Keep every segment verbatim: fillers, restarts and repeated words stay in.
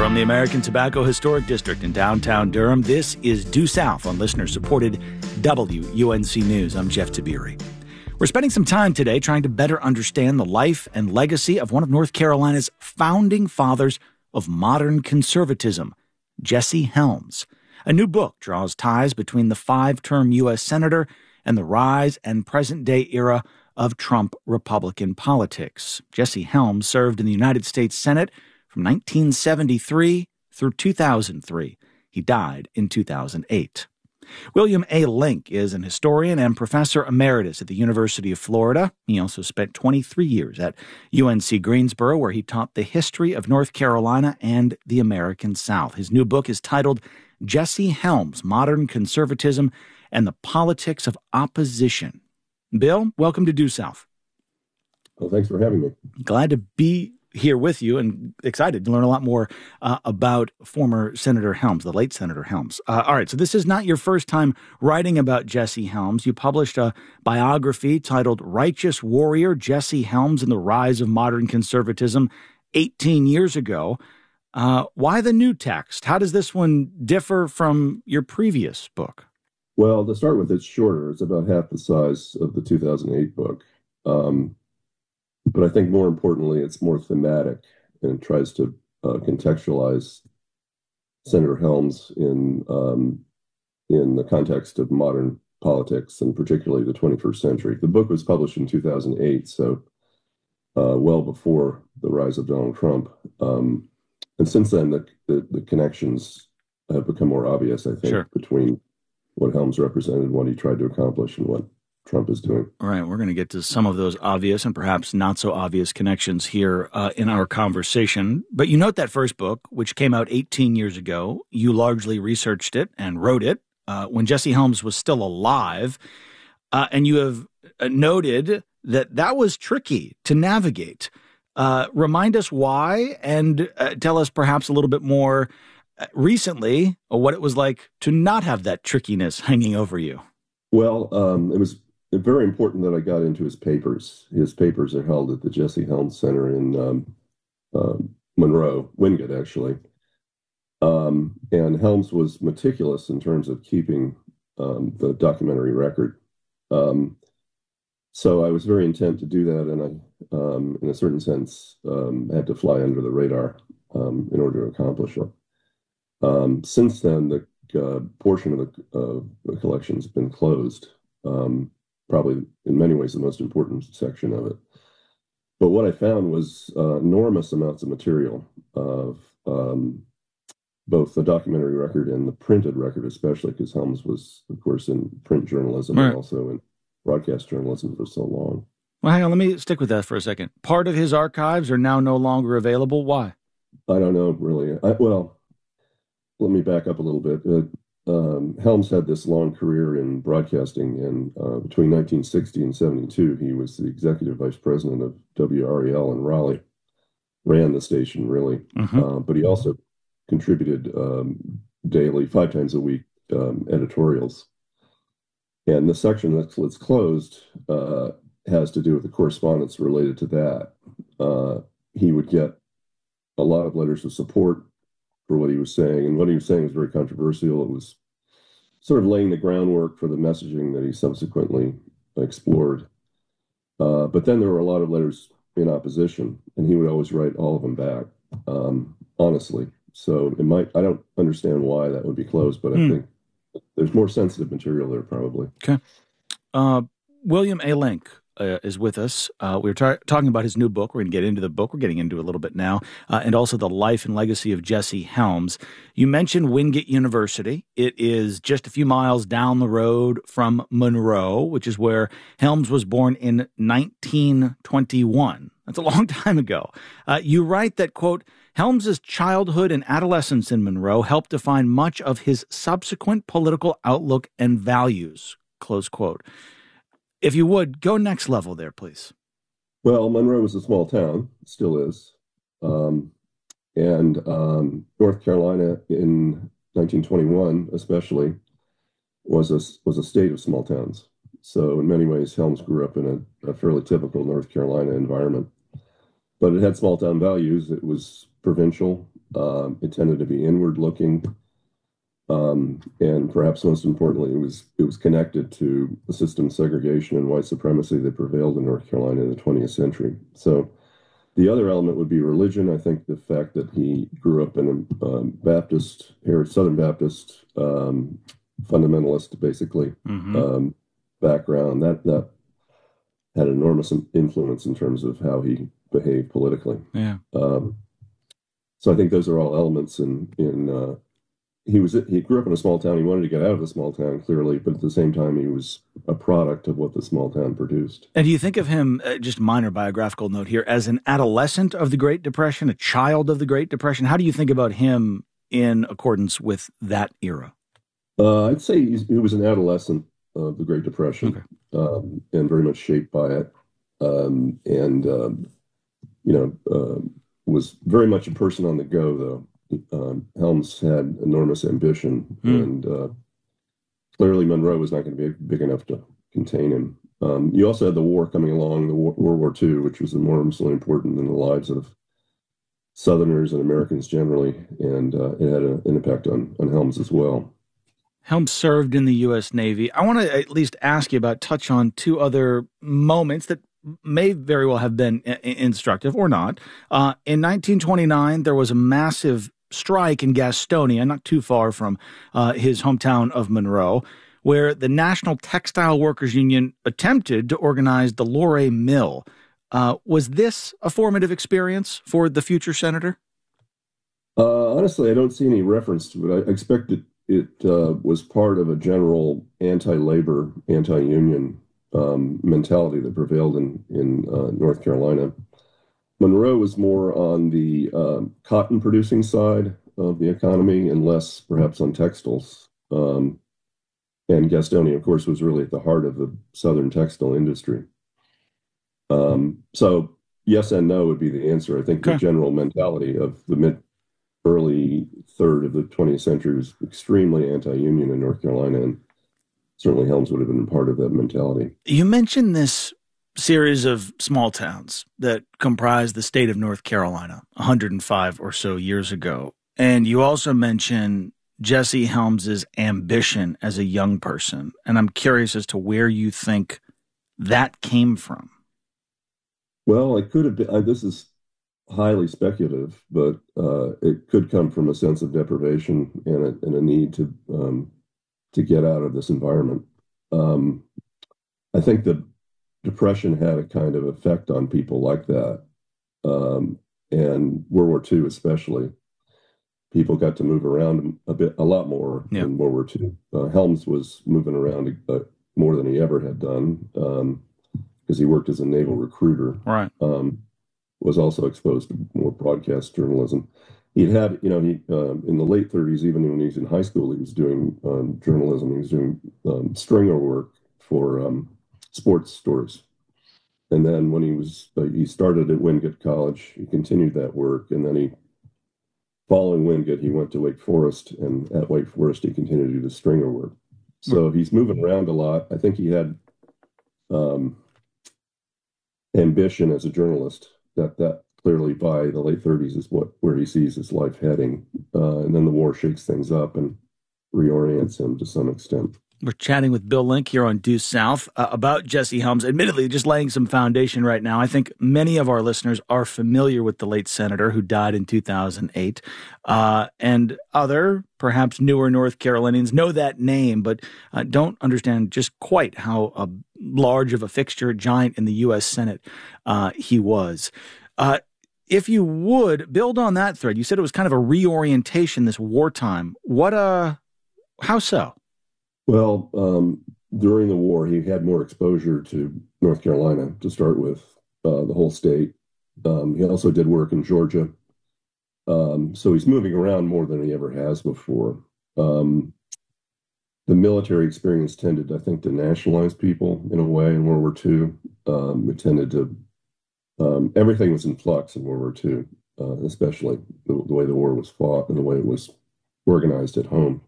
From the American Tobacco Historic District in downtown Durham, this is Due South on listener-supported W U N C News. I'm Jeff Tabiri. We're spending some time today trying to better understand the life and legacy of one of North Carolina's founding fathers of modern conservatism, Jesse Helms. A new book draws ties between the five-term U S senator and the rise and present-day era of Trump Republican politics. Jesse Helms served in the United States Senate from nineteen seventy-three through two thousand three. He died in two thousand eight. William A. Link is an historian and professor emeritus at the University of Florida. He also spent twenty-three years at U N C Greensboro, where he taught the history of North Carolina and the American South. His new book is titled Jesse Helms, Modern Conservatism and the Politics of Opposition. Bill, welcome to Due South. Well, thanks for having me. Glad to be here with you and excited to learn a lot more uh, about former Senator Helms, the late Senator Helms. Uh, all right, so this is not your first time writing about Jesse Helms. You published a biography titled Righteous Warrior, Jesse Helms and the Rise of Modern Conservatism eighteen years ago. Uh, why the new text? How does this one differ from your previous book? Well, to start with, it's shorter. It's about half the size of the two thousand eight book. Um, But I think more importantly, it's more thematic and tries to uh, contextualize Senator Helms in um, in the context of modern politics and particularly the twenty-first century. The book was published in two thousand eight, so uh, well before the rise of Donald Trump. Um, and since then, the, the, the connections have become more obvious, I think, Sure. between what Helms represented, what he tried to accomplish, and what Trump is doing. All right, we're going to get to some of those obvious and perhaps not so obvious connections here uh, in our conversation. But you note that first book, which came out eighteen years ago, you largely researched it and wrote it uh, when Jesse Helms was still alive. Uh, and you have noted that that was tricky to navigate. Uh, remind us why and uh, tell us perhaps a little bit more uh, recently what it was like to not have that trickiness hanging over you. Well, um, it was very important that I got into his papers. His papers are held at the Jesse Helms Center in um, uh, Monroe, Wingate, actually. Um, and Helms was meticulous in terms of keeping um, the documentary record. Um, so I was very intent to do that, and I, um, in a certain sense, um, had to fly under the radar um, in order to accomplish it. Um, since then, the uh, portion of the, uh, the collection has been closed. Um, probably in many ways the most important section of it. But what I found was uh, enormous amounts of material of um, both the documentary record and the printed record, especially because Helms was, of course, in print journalism Right. and also in broadcast journalism for so long. Well, hang on, let me stick with that for a second. Part of his archives are now no longer available. Why? I don't know, really. I, well, let me back up a little bit. Uh, Um, Helms had this long career in broadcasting, and uh, between nineteen sixty and seventy-two, he was the executive vice president of W R E L in Raleigh, ran the station, really. Mm-hmm. Uh, but he also contributed um, daily, five times a week, um, editorials. And the section that's, that's closed uh, has to do with the correspondence related to that. Uh, he would get a lot of letters of support for what he was saying, and what he was saying was very controversial. It was sort of laying the groundwork for the messaging that he subsequently explored. Uh, but then there were a lot of letters in opposition, and he would always write all of them back, um, honestly. So it might, I don't understand why that would be closed, but I Hmm. think there's more sensitive material there probably. Okay. Uh, William A. Link uh, is with us. Uh, we were tar- talking about his new book. We're going to get into the book. We're getting into it a little bit now, uh, and also the life and legacy of Jesse Helms. You mentioned Wingate University. It is just a few miles down the road from Monroe, which is where Helms was born in nineteen twenty-one. That's a long time ago. Uh, you write that, quote, Helms's childhood and adolescence in Monroe helped define much of his subsequent political outlook and values, close quote. If you would, go next level there, please. Well, Monroe was a small town, still is. Um, and um, North Carolina in nineteen twenty-one, especially, was a, was a state of small towns. So in many ways, Helms grew up in a, a fairly typical North Carolina environment. But it had small town values. It was provincial. Um, it tended to be inward looking. Um, and perhaps most importantly, it was it was connected to a system of segregation and white supremacy that prevailed in North Carolina in the twentieth century. So the other element would be religion. I think the fact that he grew up in a um, Baptist, here Southern Baptist, um, fundamentalist, basically, Mm-hmm. um, background, that that had enormous influence in terms of how he behaved politically. Yeah. Um, so I think those are all elements in in uh, he was he grew up in a small town. He wanted to get out of the small town, clearly, but at the same time, he was a product of what the small town produced. And do you think of him, uh, just minor biographical note here, as an adolescent of the Great Depression, a child of the Great Depression? How do you think about him in accordance with that era? Uh, I'd say he's, he was an adolescent of the Great Depression, Okay. um, and very much shaped by it, um, and um, you know, uh, was very much a person on the go, though. Um, Helms had enormous ambition, Mm. and uh, clearly Monroe was not going to be big enough to contain him. Um, you also had the war coming along, the war, World War Two, which was enormously important in the lives of Southerners and Americans generally, and uh, it had a, an impact on, on Helms as well. Helms served in the U S Navy. I want to at least ask you about, touch on two other moments that may very well have been I- instructive or not. Uh, in nineteen twenty-nine, there was a massive strike in Gastonia, not too far from uh, his hometown of Monroe, where the National Textile Workers Union attempted to organize the Loray Mill. Uh, was this a formative experience for the future senator? Uh, honestly, I don't see any reference to it. I expect it, it uh, was part of a general anti-labor, anti-union um, mentality that prevailed in, in uh, North Carolina. Monroe was more on the um, cotton producing side of the economy and less perhaps on textiles. Um, and Gastonia, of course, was really at the heart of the Southern textile industry. Um, so yes and no would be the answer. I think the Okay. general mentality of the mid early third of the twentieth century was extremely anti-union in North Carolina, and certainly Helms would have been part of that mentality. You mentioned this series of small towns that comprised the state of North Carolina one hundred five or so years ago. And you also mentioned Jesse Helms's ambition as a young person. And I'm curious as to where you think that came from. Well, it could have been, uh, this is highly speculative, but uh, it could come from a sense of deprivation and a, and a need to um, to get out of this environment. Um, I think the Depression had a kind of effect on people like that, um, and World War Two especially. People got to move around a bit, a lot more Yeah. in World War Two. Uh, Helms was moving around uh, more than he ever had done um, because he worked as a naval recruiter. Right. Um, was also exposed to more broadcast journalism. He'd had, you know, he um, in the late thirties, even when he was in high school, he was doing um, journalism. He was doing um, stringer work for um, sports stories. And then when he was, uh, he started at Wingate College. He continued that work, and then he, following Wingate, he went to Wake Forest, and at Wake Forest, he continued to do the stringer work. So he's moving around a lot. I think he had um, ambition as a journalist. That that clearly by the late thirties is what where he sees his life heading, uh, and then the war shakes things up and reorients him to some extent. We're chatting with Bill Link here on Due South uh, about Jesse Helms, admittedly just laying some foundation right now. I think many of our listeners are familiar with the late senator who died in two thousand eight, uh, and other, perhaps newer North Carolinians know that name, but uh, don't understand just quite how uh, large of a fixture, giant in the U S Senate uh, he was. Uh, if you would, build on that thread. You said it was kind of a reorientation this wartime. What, uh, how so? Well, um, during the war, he had more exposure to North Carolina to start with, uh, the whole state. Um, he also did work in Georgia. Um, so he's moving around more than he ever has before. Um, the military experience tended, I think, to nationalize people in a way in World War Two. Um, it tended to, um, everything was in flux in World War Two, uh, especially the, the way the war was fought and the way it was organized at home.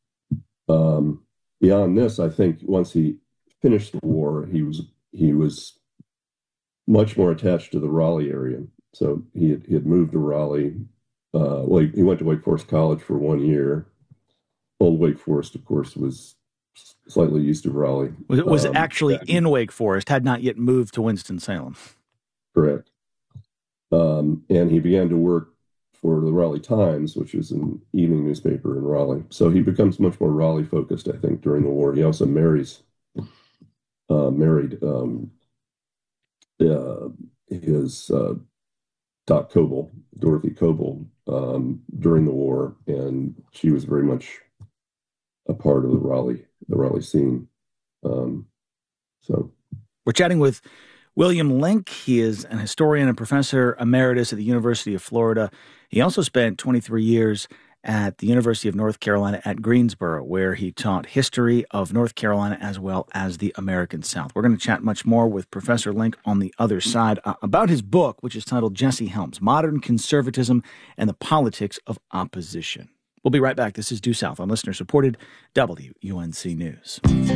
Um, Beyond this, I think once he finished the war, he was he was much more attached to the Raleigh area. So he had, he had moved to Raleigh, uh, well, he, he went to Wake Forest College for one year. Old Wake Forest, of course, was slightly east of Raleigh. Was, was um, actually and, in Wake Forest, had not yet moved to Winston-Salem. Correct. Um, and he began to work for the Raleigh Times, which is an evening newspaper in Raleigh. So he becomes much more Raleigh-focused, I think, during the war. He also marries, uh, married um, uh, his uh, Doc Coble, Dorothy Coble, um, during the war, and she was very much a part of the Raleigh, the Raleigh scene. Um, so we're chatting with William Link. He is an historian and professor emeritus at the University of Florida. He also spent twenty-three years at the University of North Carolina at Greensboro, where he taught history of North Carolina as well as the American South. We're going to chat much more with Professor Link on the other side uh, about his book, which is titled Jesse Helms, Modern Conservatism and the Politics of Opposition. We'll be right back. This is Due South on listener-supported W U N C News.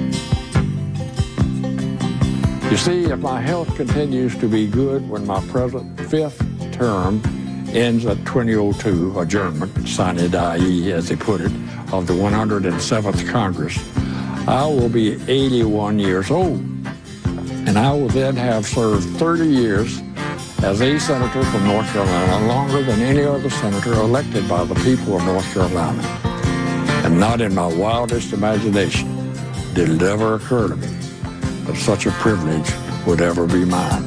You see, if my health continues to be good when my present fifth term ends at twenty oh two, adjournment, sine die, as they put it, of the one hundred seventh Congress, I will be eighty-one years old. And I will then have served thirty years as a senator from North Carolina, longer than any other senator elected by the people of North Carolina. And not in my wildest imagination did it ever occur to me that such a privilege would ever be mine.